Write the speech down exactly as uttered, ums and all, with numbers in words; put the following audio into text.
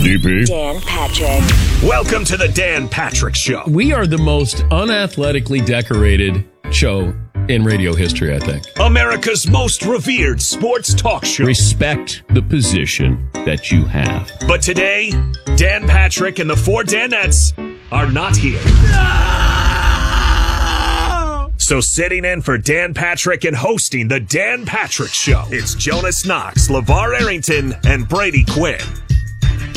D P. Dan Patrick. Welcome to the Dan Patrick Show. We are the most unathletically decorated show in radio history, I think. America's most revered sports talk show. Respect the position that you have. But today, Dan Patrick and the four Danettes are not here. So sitting in for Dan Patrick and hosting the Dan Patrick Show, it's Jonas Knox, LeVar Arrington, and Brady Quinn.